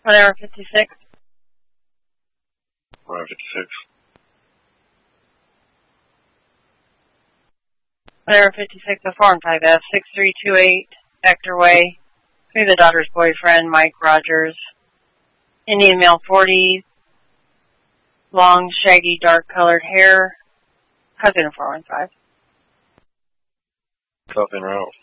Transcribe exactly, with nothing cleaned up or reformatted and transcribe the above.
One hour fifty-six. One hour fifty-six. One hour fifty-six of four and five F, six three two eight, Hector Way. Be the daughter's boyfriend, Mike Rogers. Indian male, forty, long, shaggy, dark-colored hair. Cousin of four one five. Copy and route.